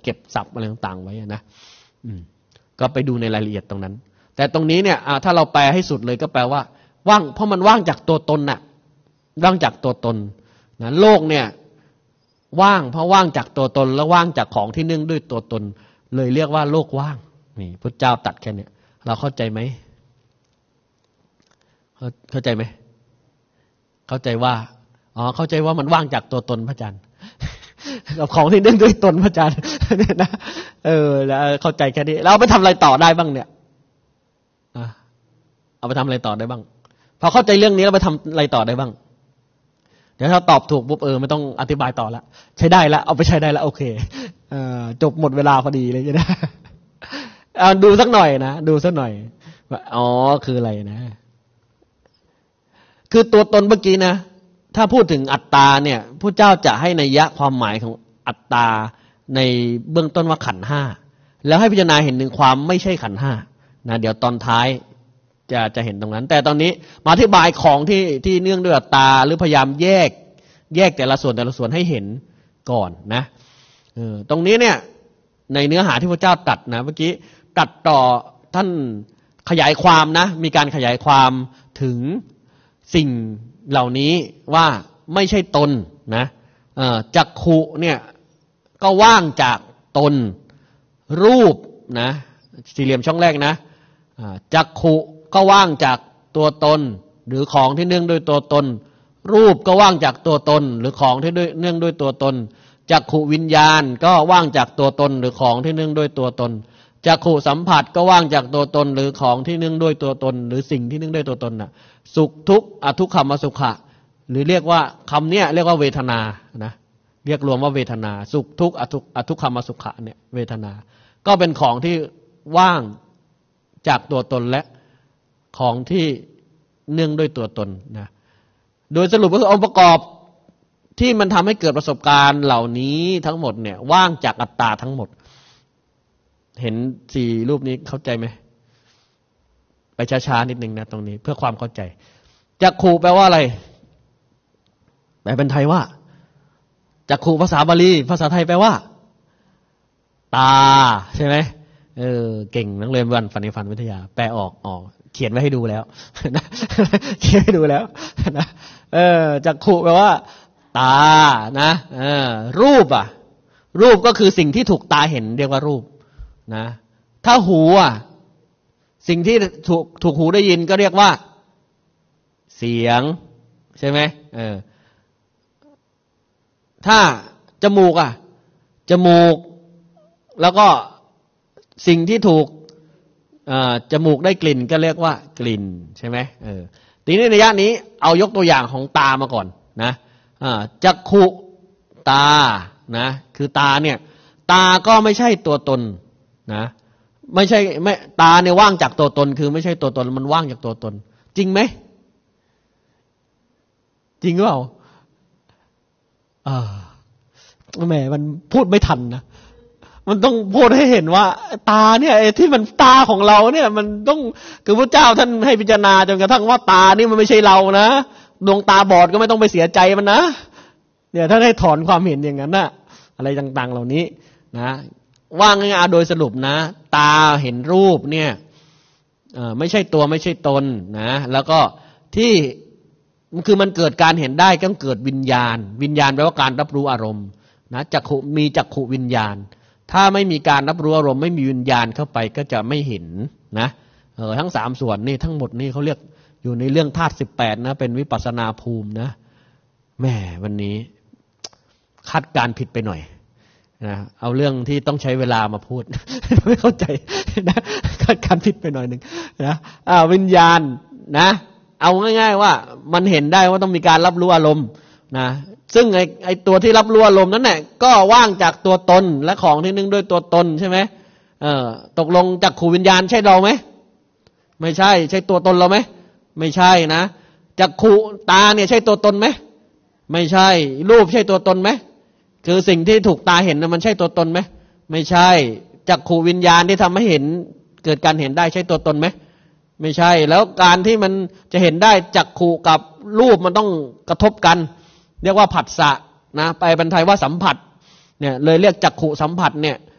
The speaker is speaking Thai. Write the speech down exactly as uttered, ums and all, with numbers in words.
ก็บศัพท์อะไรต่างๆไว้นะอืมก็ไปดูในรายละเอียดตรงนั้นแต่ตรงนี้เนี่ยถ้าเราแปลให้สุดเลยก็แปลว่าว่างเพราะมันว่างจากตัวตนน่ะว่างจากตัวตนนะโลกเนี่ยว่างเพราะว่างจากตัวตนแล้วว่างจากของที่เนื่องด้วยตัวตนเลยเรียกว่าโลกว่างนี่พระเจ้าตัดแค่นี้เราเข้าใจไหมเข้าใจไหมเข้าใจว่าอ๋อเข้าใจว่ามันว่างจากตัวตนพระอาจารย์กับของที่เนื่องด้วยตนพระอาจารย์เนี่ยนะเออแล้วเข้าใจแค่นี้เราไปทำอะไรต่อได้บ้างเนี่ยเอาไปทำอะไรต่อได้บ้างพอเข้าใจเรื่องนี้เราไปทำอะไรต่อได้บ้างเดี๋ยวถ้าตอบถูกปุ๊บเออไม่ต้องอธิบายต่อละใช้ได้แล้วเอาไปใช้ได้แล้วโอเคเออจบหมดเวลาพอดีเลยจะได้เอาดูสักหน่อยนะดูสักหน่อยว่าอ๋อคืออะไรนะคือตัวตนเมื่อกี้นะถ้าพูดถึงอัตตาเนี่ยพระเจ้าจะให้นัยยะความหมายของอัตตาในเบื้องต้นว่าขันธ์ห้าแล้วให้พิจารณาเห็นถึงความไม่ใช่ขันธ์ห้านะเดี๋ยวตอนท้ายจะจะเห็นตรงนั้นแต่ตอนนี้มาอธิบายของที่ที่เนื่องด้วยอัตตาหรือพยายามแยกแยกแต่ละส่วนแต่ละส่วนให้เห็นก่อนนะเออตรงนี้เนี่ยในเนื้อหาที่พระเจ้าตรัสนะเมื่อกี้ตรัสต่อท่านขยายความนะมีการขยายความถึงสิ่งเหล่านี้ว่าไม่ใช่ตนนะจักขุเนี่ยก็ว่างจากตนรูปนะสี่เหลี่ยมช่องแรกนะจักขุก็ว่างจากตัวตนหรือของที่เนื่องด้วยตัวตนรูปก็ว่างจากตัวตนหรือของที่เนื่องด้วยตัวตนจักขุวิญญาณก็ว่างจากตัวตนหรือของที่เนื่องด้วยตัวตนจักขุสัมผัสก็ว่างจากตัวตนหรือของที่เนื่องด้วยตัวตนหรือสิ่งที่เนื่องด้วยตัวตนน่ะสุขทุกข์อทุกขมสุขะหรือเรียกว่าคำเนี้ยเรียกว่าเวทนานะเรียกรวมว่าเวทนาสุขทุกข์อทุกอทุกขมสุขะเนี่ยเวทนาก็เป็นของที่ว่างจากตัวตนและของที่เนื่องด้วยตัวตนนะโดยสรุปก็คือองค์ประกอบที่มันทำให้เกิดประสบการณ์เหล่านี้ทั้งหมดเนี่ยว่างจากอัตตาทั้งหมดเห็นสี่รูปนี้เข้าใจไหมไปช้าๆนิดนึงนะตรงนี้เพื่อความเข้าใจจักขุแปลว่าอะไรแปลเป็นไทยว่าจักขุภาษาบาลีภาษาไทยแปลว่าตาใช่ไหมเออเก่งนักเรียนวันฟันในฟันวิทยาแปลออกออกเขียนไว้ให้ดูแล้วนะเขียนให้ดูแล้วนะเออจักขุแปลว่าตานะเออรูปอ่ะรูปก็คือสิ่งที่ถูกตาเห็นเรียกว่ารูปนะถ้าหูอ่ะสิ่งที่ถูกถูกหูได้ยินก็เรียกว่าเสียงใช่ไหมเออถ้าจมูกอ่ะจมูกแล้วก็สิ่งที่ถูกจมูกได้กลิ่นก็เรียกว่ากลิ่นใช่ไหมเออทีนี้ในระยะนี้เอายกตัวอย่างของตามาก่อนนะจักขุตานะคือตาเนี่ยตาก็ไม่ใช่ตัวตนนะไม่ใช่ไม่ตาเนี่ยว่างจากตัวตนคือไม่ใช่ตัวตนมันว่างจากตัวตนจริงไหมจริงหรือเปล่าอ่าแหมมันพูดไม่ทันนะมันต้องพูดให้เห็นว่าตาเนี่ยไอ้ที่มันตาของเราเนี่ยมันต้องคือพระเจ้าท่านให้พิจารณาจนกระทั่งว่าตานี่มันไม่ใช่เรานะดวงตาบอดก็ไม่ต้องไปเสียใจมันนะเนี่ยท่านให้ถอนความเห็นอย่างนั้นนะอะไรต่างๆเหล่านี้นะว่าง่ายๆโดยสรุปนะตาเห็นรูปเนี่ยไม่ใช่ตัวไม่ใช่ตนนะแล้วก็ที่คือมันเกิดการเห็นได้ก็เกิดวิญญาณวิญญาณแปลว่าการรับรู้อารมณ์นะจักขุมีจักขุวิญญาณถ้าไม่มีการรับรู้อารมณ์ไม่มีวิญญาณเข้าไปก็จะไม่เห็นนะเออทั้งสามส่วนนี่ทั้งหมดนี่เขาเรียกอยู่ในเรื่องธาตุสิบแปดนะเป็นวิปัสสนาภูมินะแหมวันนี้คาดการผิดไปหน่อยนะเอาเรื่องที่ต้องใช้เวลามาพูด ไม่เข้าใจนะคาดการผิดไปหน่อยนึงนะอ่าวิญญาณนะเอาง่ายๆว่ามันเห็นได้ว่าต้องมีการรับรู้อารมณ์นะซึ่งไอ้ไอ้ตัวที่รับรู้อารมณ์นั้นแหละก็ว่างจากตัวตนและของที่นึ่งด้วยตัวตนใช่ไหมเออตกลงจักขุวิญญาณใช่เราไหมไม่ใช่ใช่ตัวตนเราไหมไม่ใช่นะจักขุตาเนี่ยใช่ตัวตนไหมไม่ใช่รูปใช่ตัวตนไหมคือสิ่งที่ถูกตาเห็นนะมันใช่ตัวตนไหมไม่ใช่จักขุวิญญาณที่ทำให้เห็นเกิดการเห็นได้ใช่ตัวตนไหมไม่ใช่แล้วการที่มันจะเห็นได้จักขุกับรูปมันต้องกระทบกันเรียกว่าผัสสะนะไปบรรทัยว่าสัมผัสเนี่ยเลยเรียกจักขุสัมผัสเนี่ย